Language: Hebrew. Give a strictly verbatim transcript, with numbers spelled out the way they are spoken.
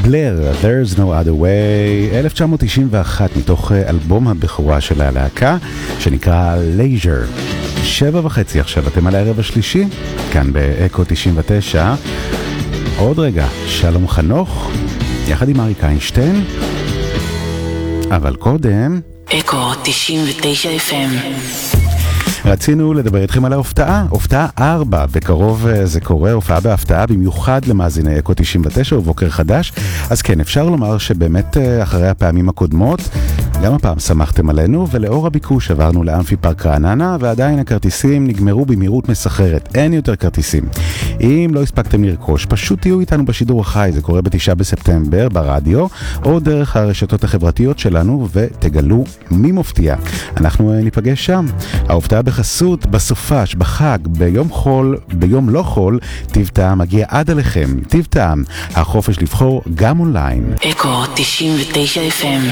בלר, There's No Other Way, אלף תשע מאות תשעים ואחת, מתוך אלבום הבכורה של הלהקה, שנקרא Leisure. שבע וחצי עכשיו, אתם על הערב השלישי, כאן באקו תשעים ותשע. עוד רגע, שלום חנוך, יחד עם אריק איינשטיין. אבל קודם... אקו תשעים ותשע אף אם. רצינו לדבר איתכם על ההופעה, הופעה ארבע, בקרוב זה קורה, הופעה בהפתעה במיוחד למאזיני אקו תשעים ותשע ובוקר חדש. אז כן, אפשר לומר שבאמת אחרי הפעמים הקודמות, גם הפעם שמחתם עלינו, ולאור הביקוש עברנו לאמפי פארק רעננה, ועדיין הכרטיסים נגמרו במהירות מסחררת, אין יותר כרטיסים. אם לא הספקתם לרכוש, פשוט תהיו איתנו בשידור החי, זה קורה בתשעה בספטמבר ברדיו, או דרך הרשתות החברתיות שלנו, ותגלו מי מופתיע. אנחנו ניפגש שם. ההופעה בחסות, בסופש, בחג, ביום חול, ביום לא חול, טיב טעם מגיע עד עליכם. טיב טעם, החופש לבחור גם אונליין. אקו תשעים ותשע אף אם.